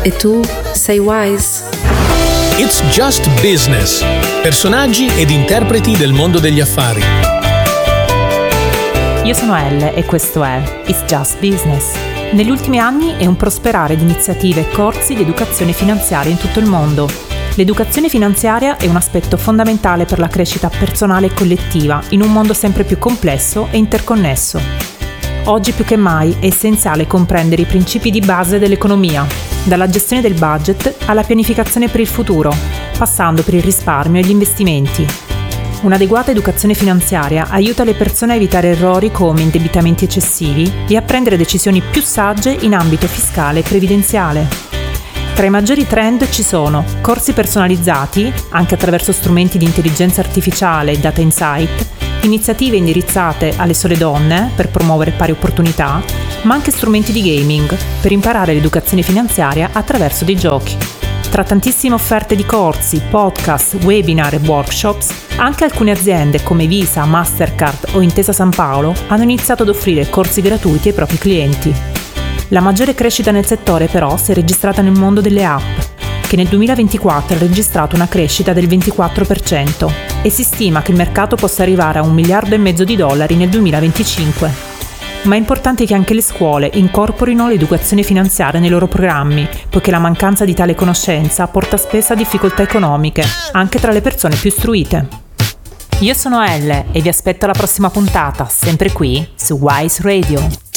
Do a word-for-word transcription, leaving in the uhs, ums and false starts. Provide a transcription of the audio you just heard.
E tu sei wise? It's Just Business. Personaggi ed interpreti del mondo degli affari. Io sono Elle e questo è It's Just Business. Negli ultimi anni è un prosperare di iniziative e corsi di educazione finanziaria in tutto il mondo. L'educazione finanziaria è un aspetto fondamentale per la crescita personale e collettiva in un mondo sempre più complesso e interconnesso. Oggi più che mai è essenziale comprendere i principi di base dell'economia, dalla gestione del budget alla pianificazione per il futuro, passando per il risparmio e gli investimenti. Un'adeguata educazione finanziaria aiuta le persone a evitare errori come indebitamenti eccessivi e a prendere decisioni più sagge in ambito fiscale e previdenziale. Tra i maggiori trend ci sono corsi personalizzati, anche attraverso strumenti di intelligenza artificiale e data insight, iniziative indirizzate alle sole donne per promuovere pari opportunità, ma anche strumenti di gaming per imparare l'educazione finanziaria attraverso dei giochi. Tra tantissime offerte di corsi, podcast, webinar e workshops, anche alcune aziende come Visa, Mastercard o Intesa San Paolo hanno iniziato ad offrire corsi gratuiti ai propri clienti. La maggiore crescita nel settore però si è registrata nel mondo delle app, che nel duemilaventiquattro ha registrato una crescita del ventiquattro per cento e si stima che il mercato possa arrivare a un miliardo e mezzo di dollari nel duemilaventicinque. Ma è importante che anche le scuole incorporino l'educazione finanziaria nei loro programmi, poiché la mancanza di tale conoscenza porta spesso a difficoltà economiche, anche tra le persone più istruite. Io sono Elle e vi aspetto alla prossima puntata, sempre qui su Wise Radio.